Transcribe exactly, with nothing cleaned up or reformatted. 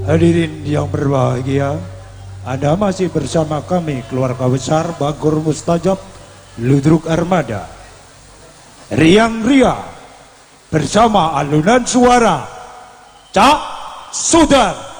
Hadirin yang berbahagia, Anda masih bersama kami keluarga besar Bagor Mustajab Ludruk Armada. Riang Ria bersama alunan suara Cak Sudar.